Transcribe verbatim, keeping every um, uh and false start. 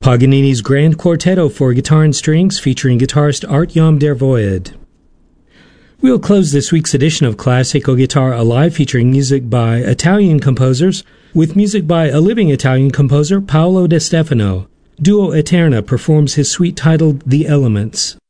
Paganini's Grand Quartetto for guitar and strings featuring guitarist Artyom Dervoyed. We'll close this week's edition of Classical Guitar Alive featuring music by Italian composers with music by a living Italian composer, Paolo De Stefano. Duo Eterna performs his suite titled The Elements.